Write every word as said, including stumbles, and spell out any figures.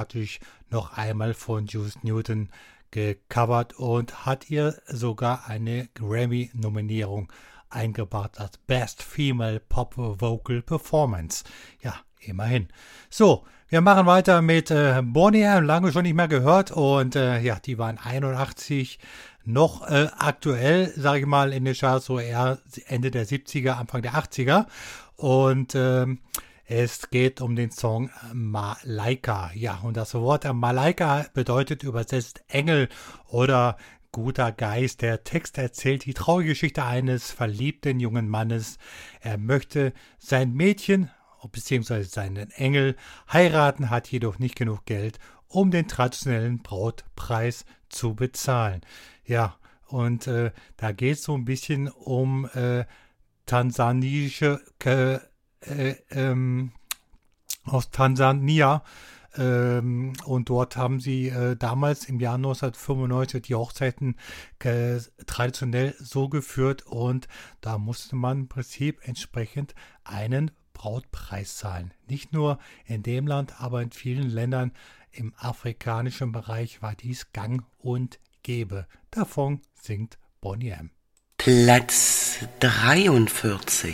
praktisch noch einmal von Juice Newton gecovert und hat ihr sogar eine Grammy-Nominierung eingebracht als Best Female Pop Vocal Performance. Ja, immerhin. So, wir machen weiter mit äh, Boney M, lange schon nicht mehr gehört und äh, ja, die waren einundachtzig noch äh, aktuell, sage ich mal, in den Charts, so eher Ende der siebziger, Anfang der achtziger und ähm, es geht um den Song Malaika. Ja, und das Wort Malaika bedeutet übersetzt Engel oder guter Geist. Der Text erzählt die traurige Geschichte eines verliebten jungen Mannes. Er möchte sein Mädchen bzw. seinen Engel heiraten, hat jedoch nicht genug Geld, um den traditionellen Brautpreis zu bezahlen. Ja, und äh, da geht es so ein bisschen um äh, tansanische äh, Äh, ähm, aus Tansania ähm, und dort haben sie äh, damals im Jahr neunzehnhundertfünfundneunzig die Hochzeiten äh, traditionell so geführt und da musste man im Prinzip entsprechend einen Brautpreis zahlen. Nicht nur in dem Land, aber in vielen Ländern im afrikanischen Bereich war dies gang und gäbe. Davon singt Boney M. Platz dreiundvierzig.